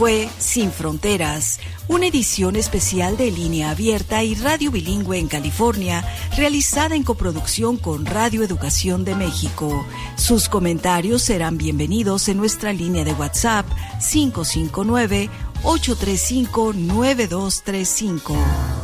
Fue Sin Fronteras, una edición especial de Línea Abierta y Radio Bilingüe en California, realizada en coproducción con Radio Educación de México. Sus comentarios serán bienvenidos en nuestra línea de WhatsApp 559-835-9235.